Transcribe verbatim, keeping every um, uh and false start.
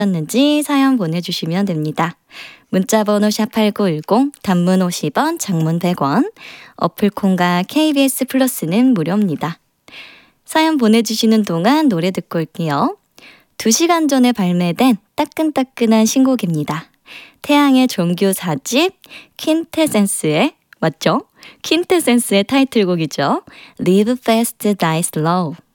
셨는지 사연 보내주시면 됩니다. 문자번호 샵팔구일공, 단문 오십 원, 장문 백 원, 어플콘과 케이비에스 플러스는 무료입니다. 사연 보내주시는 동안 노래 듣고 올게요. 두 시간 전에 발매된 따끈따끈한 신곡입니다. 태양의 종교 사 집 퀸테센스의, 맞죠? 퀸테센스의 타이틀곡이죠. Live Fast, Die Slow.